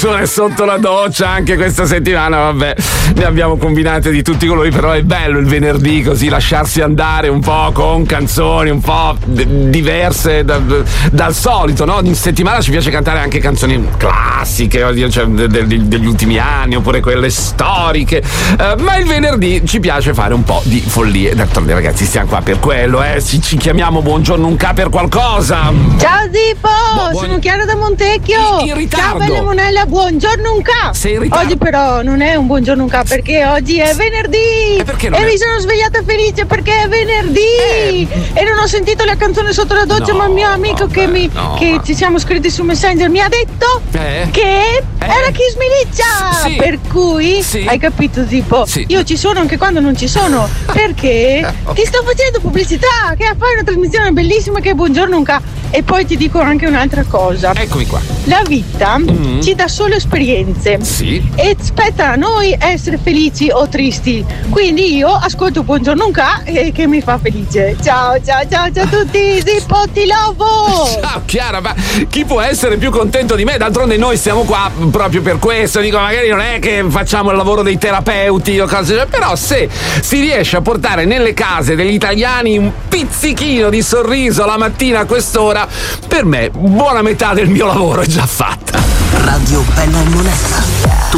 canzone sotto la doccia anche questa settimana, vabbè, ne abbiamo combinate di tutti i colori, però è bello il venerdì così lasciarsi andare un po' con canzoni un po' diverse dal solito, no? In settimana ci piace cantare anche canzoni classiche, cioè, degli ultimi anni, oppure quelle storiche, ma il venerdì ci piace fare un po' di follie. D'altronde ragazzi stiamo qua per quello, ci chiamiamo Buongiorno Unca per qualcosa. Ciao Zippo, sono Chiara da Montecchio. In ritardo. Ciao bella Monella, buongiorno Unca. Sei in ritardo. Oggi però non è un buongiorno Unca perché oggi è venerdì. Perché non e è? mi sono svegliata felice perché è venerdì. E non ho sentito la canzone sotto la doccia, ma il mio amico che ci siamo scritti su Messenger mi ha detto che era Kiss Me Liccia. Sì. Per cui hai capito Zippo? Sì. Io ci sono anche quando non ci sono. Perché ti sto facendo pubblicità, che fai una trasmissione bellissima che è Buongiorno Unca. E poi ti dico anche un'altra cosa. Eccomi qua. La vita ci dà solo esperienze. Sì. E spetta a noi essere felici o tristi. Quindi io ascolto Buongiorno Unca che mi fa felice. Ciao a tutti, Zippo, ti lovo! Ciao Chiara, ma chi può essere più contento di me? D'altronde noi siamo qua proprio per questo. Dico, magari non è che facciamo il lavoro dei terapeuti o cose, però se si riesce a portare nelle case degli italiani un pizzichino di sorriso la mattina a quest'ora, per me buona metà del mio lavoro è già fatta. Radio Bella e Monella.